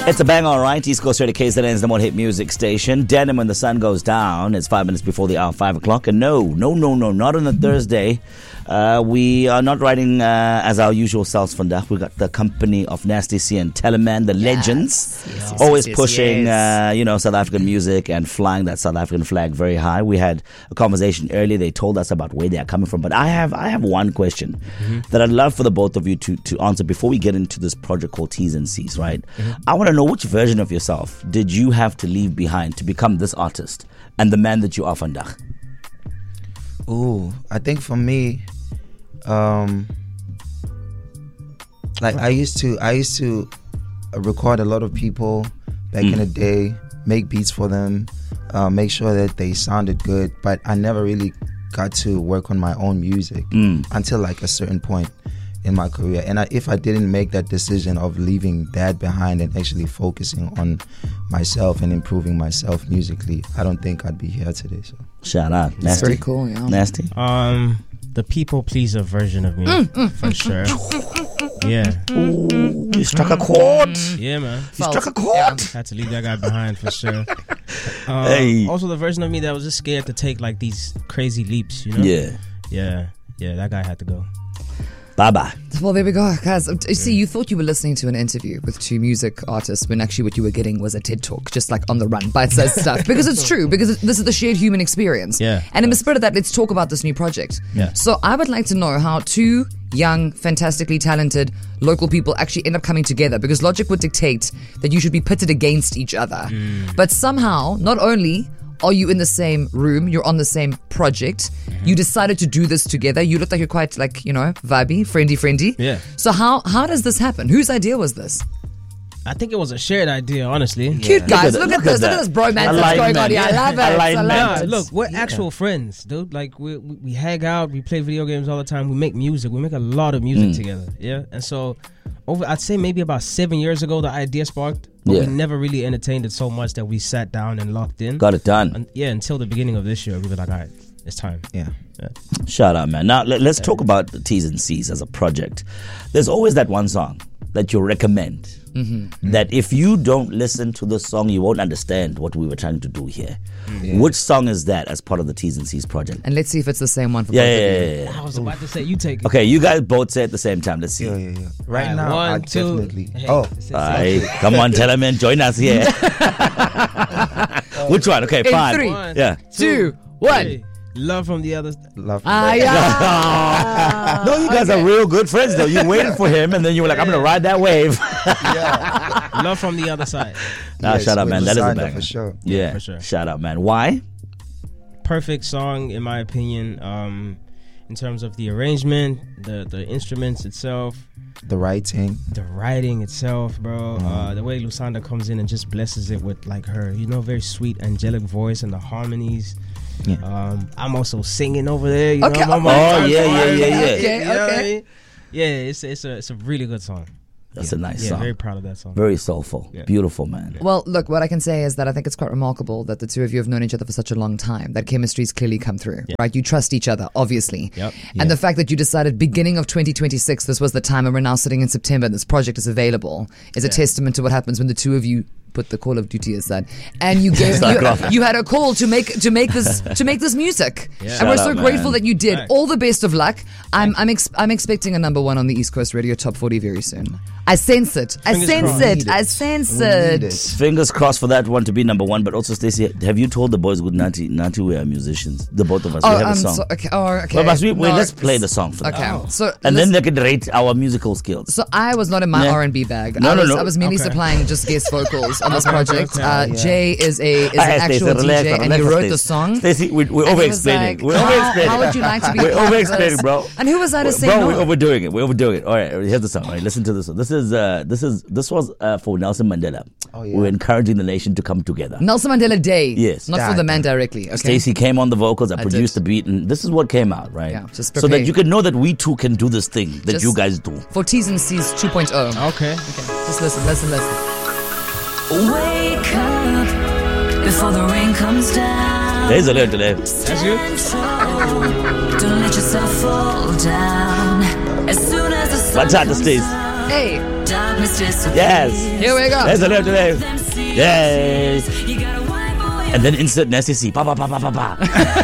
It's a bang, all right. East Coast Radio KZN's the more hit music station. Denim when the sun goes down. It's 5 minutes before the hour, 5 o'clock. And no, not on a Thursday. We are not riding as our usual selves vandaag. We got the company of Nasty C and Teleman, the legends. Always pushing, South African music and flying that South African flag very high. We had a conversation earlier. They told us about where they are coming from. But I have one question that I'd love for the both of you to answer before we get into this project called T's and C's, right? I want to know, which version of yourself did you have to leave behind to become this artist and the man that you are vandaag? Ooh, I think for me, I used to record a lot of people back in the day, make beats for them, make sure that they sounded good, but I never really got to work on my own music until like a certain point in my career. And if I didn't make that decision of leaving that behind and actually focusing on myself and improving myself musically, I don't think I'd be here today. So shout out. Nasty. That's very cool, yeah. Nasty. The people pleaser version of me, for sure. Yeah. Ooh, you struck a chord. Yeah, man. You struck a chord. Had to leave that guy behind for sure. Hey. Also, the version of me that was just scared to take like these crazy leaps, you know? Yeah. That guy had to go. Bye-bye. Well, there we go, guys. You see, you thought you were listening to an interview with two music artists when actually what you were getting was a TED Talk, just like on the run, bite-sized stuff. Because it's true, because this is the shared human experience. Yeah. And in the spirit of that, let's talk about this new project. Yeah. So I would like to know how two young, fantastically talented local people actually end up coming together, because logic would dictate that you should be pitted against each other. But somehow, not only are you in the same room, you're on the same project, you decided to do this together, you look like you're quite vibey, friendly. Yeah. So how does this happen? Whose idea was this? I think it was a shared idea, honestly. Cute guys, look at this bromance that's going on here. I love it. Look, we're actual friends, dude. Like we hang out, we play video games all the time, we make music, we make a lot of music together. Yeah. And so I'd say maybe about 7 years ago the idea sparked, but we never really entertained it so much that we sat down and locked in. Got it done. Until the beginning of this year, we were like, all right, it's time. Yeah. Shout out, man. Now let's talk about the T's and C's as a project. There's always that one song that you recommend that if you don't listen to the song, you won't understand what we were trying to do here. Which song is that as part of the T's and C's project? And let's see if it's the same one for both of you. Yeah. I was about to say, you take it. Okay, you guys both say it at the same time. Let's see. Yeah. Right now, one, I two. definitely. Aye, come on, tell him and join us here. Which one? Okay, In fine. 3, Yeah. 2, 1. Hey, love from the other. Love. Yeah. No, you guys are real good friends, though. You waited for him, and then you were like, I'm going to ride that wave. Love from the other side. Nah, shout out, man. That is a banger. For sure. Yeah, for sure. Shout out, man. Why? Perfect song, in my opinion. In terms of the arrangement, the instruments itself, The writing itself, bro. The way Lusanda comes in and just blesses it with like her, very sweet angelic voice and the harmonies. Yeah. I'm also singing over there. You Okay. know, I'm Okay. Yeah, it's a really good song. That's a nice song. Very proud of that song. Very soulful. Yeah. Beautiful, man. Well, look, what I can say is that I think it's quite remarkable that the two of you have known each other for such a long time. That chemistry's clearly come through, right? You trust each other, obviously. Yep. And the fact that you decided beginning of 2026, this was the time, and we're now sitting in September, and this project is available, is a testament to what happens when the two of you put the Call of Duty aside, and you gave you had a call to make this music, and we're so grateful that you did. Right. All the best of luck. I'm expecting a number one on the East Coast Radio Top 40 very soon. I sense it. I sense it. Fingers crossed for that one to be number one. But also, Stacey, have you told the boys good Nati we are musicians? The both of us. We have a song. Okay. Well, let's play the song for them. Okay. So and then they can rate our musical skills. So I was not in my R&B bag. No. I was merely supplying just guest vocals on this project. Jay is an actual DJ, and he wrote the song. Stacey, we're over-explaining. How would you like to be? We're over-explaining, bro. And who was I to say bro, no? we're overdoing it. All right, here's the song. All right, listen to this one. This was for Nelson Mandela. We're encouraging the nation to come together. Nelson Mandela Day. Yes. Not for the man directly. Okay. Stacey came on the vocals. I produced the beat, and this is what came out, right? Yeah, just so prepare. that you can know that we too can do this thing that you guys do. For T's and C's 2.0. Okay. Just listen. Wake up before the rain comes down. There's a lyric to that. That's you? Don't let yourself fall down. As soon as the sun What's that, comes Stacey? up, Hey, Darkness disappears. Yes. here we go. There's a little today. Them seas. Yes. You gotta wipe away. And then insert an SEC. Pa, pa, pa, pa, pa, pa.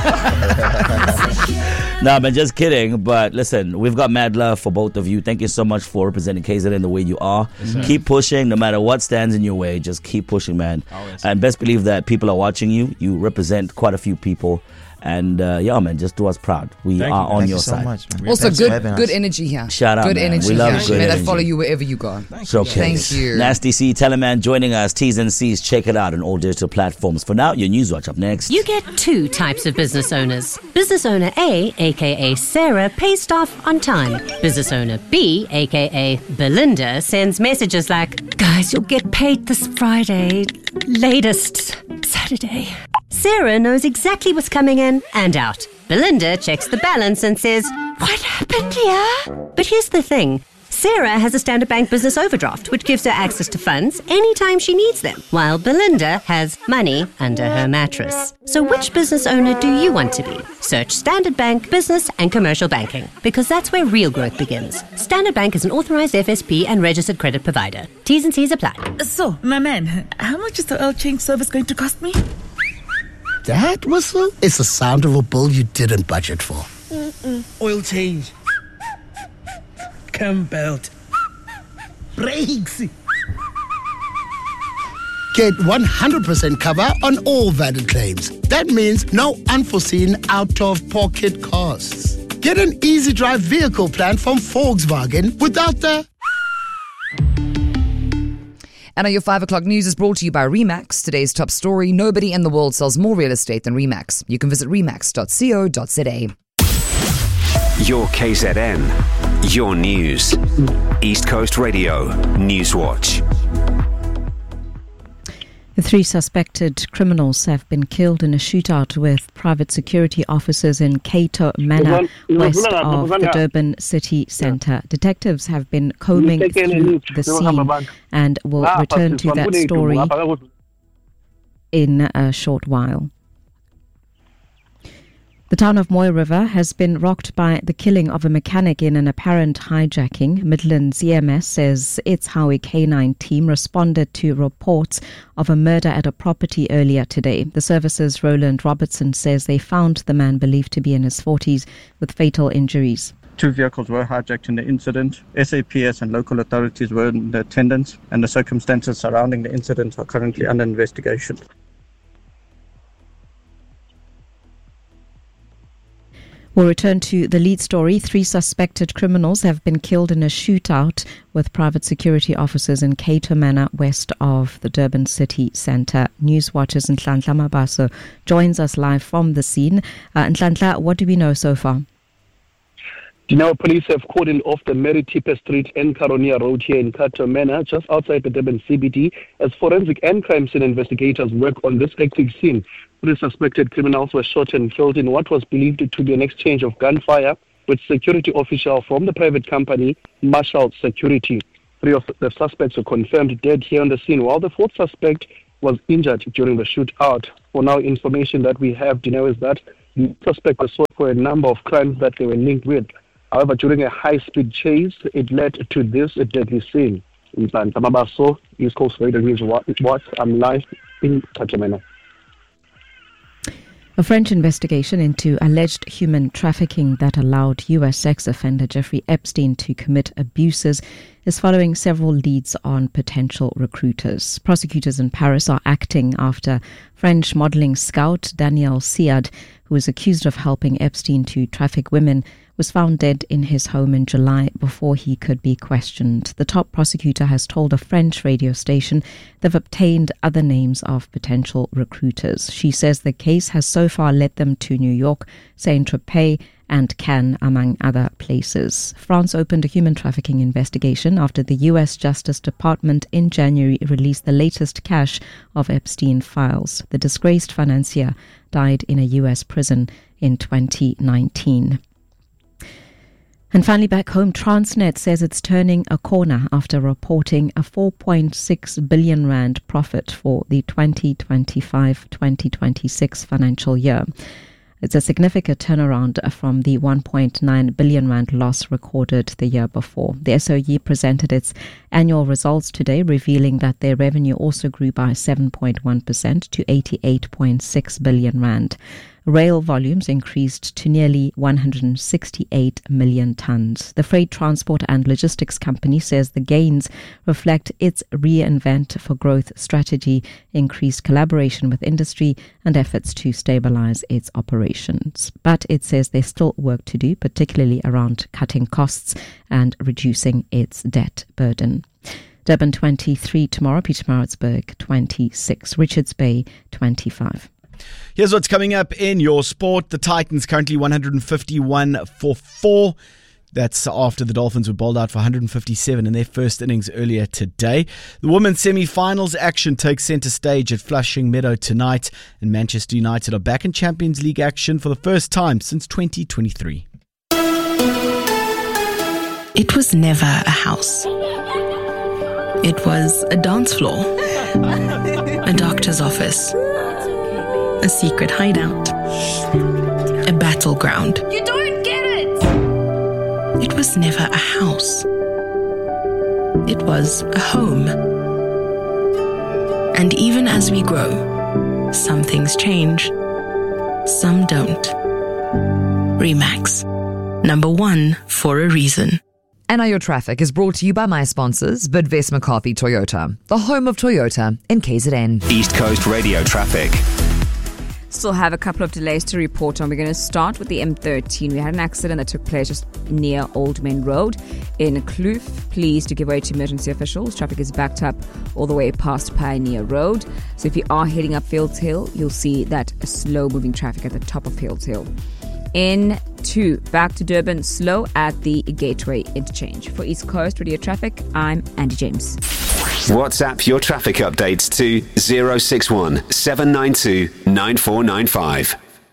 No, man, just kidding. But listen, we've got mad love for both of you. Thank you so much for representing KZN the way you are. Keep pushing, no matter what stands in your way. Just keep pushing, man. Always. And best believe that people are watching you. You represent quite a few people. And yeah, man, just do us proud. We Thank are you. on Thank your you so side. much, man. Also, Thanks for having good us. energy here. Shout out, Good man. energy We love here. good May that energy. follow you wherever you go. Showcase. Thank you. Nasty C, Teleman joining us. T's and C's. Check it out on all digital platforms. For now, your News Watch up next. You get two types of business owners. Business owner A, aka Sarah, pays staff on time. Business owner B, aka Belinda, sends messages like, "Guys, you'll get paid this Friday, latest Saturday." Sarah knows exactly what's coming in and out. Belinda checks the balance and says, "What happened here?" But here's the thing. Sarah has a Standard Bank business overdraft, which gives her access to funds anytime she needs them, while Belinda has money under her mattress. So which business owner do you want to be? Search Standard Bank Business and Commercial Banking, because that's where real growth begins. Standard Bank is an authorized FSP and registered credit provider. T's and C's apply. So, my man, how much is the oil change service going to cost me? That whistle is the sound of a bill you didn't budget for. Oil change. Cam belt. Brakes. Get 100% cover on all valid claims. That means no unforeseen out-of-pocket costs. Get an easy drive vehicle plan from Volkswagen without the... And your 5 o'clock news is brought to you by Remax. Today's top story: nobody in the world sells more real estate than Remax. You can visit remax.co.za. Your KZN, your news. East Coast Radio, Newswatch. The 3 suspected criminals have been killed in a shootout with private security officers in Cato Manor, west of the Durban city centre. Detectives have been combing through the scene and will return to that story in a short while. The town of Moy River has been rocked by the killing of a mechanic in an apparent hijacking. Midlands EMS says its Howie K9 team responded to reports of a murder at a property earlier today. The service's Roland Robertson says they found the man believed to be in his 40s with fatal injuries. 2 vehicles were hijacked in the incident. SAPS and local authorities were in attendance, and the circumstances surrounding the incident are currently under investigation. We'll return to the lead story. 3 suspected criminals have been killed in a shootout with private security officers in Cato Manor, west of the Durban city centre. Newswatchers Nhlanhla Mabaso joins us live from the scene. Nhlanhla, what do we know so far? Police have cordoned off the Mary Tipper Street and Caronia Road here in Cato Manor, just outside the Durban CBD, as forensic and crime scene investigators work on this active scene. 3 suspected criminals were shot and killed in what was believed to be an exchange of gunfire with security official from the private company, Marshall Security. 3 of the suspects were confirmed dead here on the scene, while the 4th suspect was injured during the shootout. For now, information that we have, is that the suspect was sought for a number of crimes that they were linked with. However, during a high-speed chase, it led to this deadly scene. In Mabaso, East Coast Radio News Watch, I'm live in Cato Manor. A French investigation into alleged human trafficking that allowed U.S. sex offender Jeffrey Epstein to commit abuses is following several leads on potential recruiters. Prosecutors in Paris are acting after French modeling scout Daniel Siad, who is accused of helping Epstein to traffic women, was found dead in his home in July before he could be questioned. The top prosecutor has told a French radio station they've obtained other names of potential recruiters. She says the case has so far led them to New York, Saint-Tropez and Cannes, among other places. France opened a human trafficking investigation after the U.S. Justice Department in January released the latest cache of Epstein files. The disgraced financier died in a U.S. prison in 2019. And finally, back home, Transnet says it's turning a corner after reporting a 4.6 billion rand profit for the 2025-2026 financial year. It's a significant turnaround from the 1.9 billion rand loss recorded the year before. The SOE presented its annual results today, revealing that their revenue also grew by 7.1% to 88.6 billion rand. Rail volumes increased to nearly 168 million tons. The Freight Transport and Logistics Company says the gains reflect its reinvent for growth strategy, increased collaboration with industry, and efforts to stabilize its operations. But it says there's still work to do, particularly around cutting costs and reducing its debt burden. Durban 23 tomorrow, Pietermaritzburg 26, Richards Bay 25. Here's what's coming up in your sport. The Titans currently 151 for 4. That's after the Dolphins were bowled out for 157 in their first innings earlier today. The women's semi-finals action takes centre stage at Flushing Meadow tonight, and Manchester United are back in Champions League action for the first time since 2023. It was never a house. It was a dance floor, a doctor's office, a secret hideout, a battleground. You don't get it! It was never a house. It was a home. And even as we grow, some things change, some don't. Remax. Number 1 for a reason. And Now Your Traffic is brought to you by my sponsors, Bidvest McCarthy Toyota, the home of Toyota in KZN. East Coast Radio Traffic. Still have a couple of delays to report on. We're going to start with the M13. We had an accident that took place just near Old Men Road in Kloof. Please do give way to emergency officials. Traffic is backed up all the way past Pioneer Road. So if you are heading up Fields Hill, you'll see that slow moving traffic at the top of Fields Hill. N2, back to Durban, slow at the Gateway interchange. For East Coast Radio Traffic, I'm Andy James. WhatsApp your traffic updates to 061 792 9495.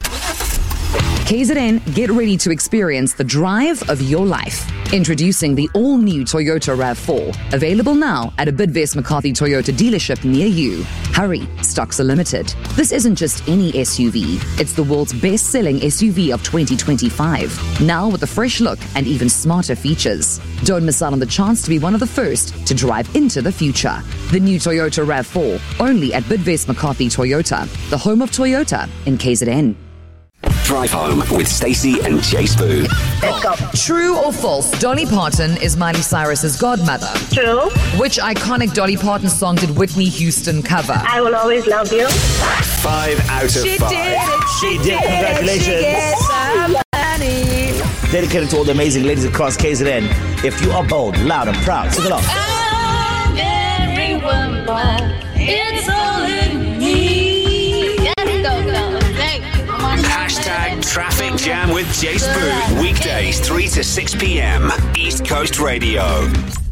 KZN, get ready to experience the drive of your life. Introducing the all-new Toyota RAV4, available now at a Bidvest McCarthy Toyota dealership near you. Hurry, stocks are limited. This isn't just any SUV, it's the world's best-selling SUV of 2025. Now with a fresh look and even smarter features. Don't miss out on the chance to be one of the first to drive into the future. The new Toyota RAV4, only at Bidvest McCarthy Toyota, the home of Toyota in KZN. Drive home with Stacey and Jay Spoo. Let's go. True or false, Dolly Parton is Miley Cyrus's godmother? True. Which iconic Dolly Parton song did Whitney Houston cover? I Will Always Love You. 5 out of 5. She did. Congratulations. Dedicated to all the amazing ladies across KZN. If you are bold, loud and proud, sing along. I'm very woman. It's all in me. Hashtag Traffic Jam with Jay Spoo. Weekdays 3 to 6 p.m. East Coast Radio.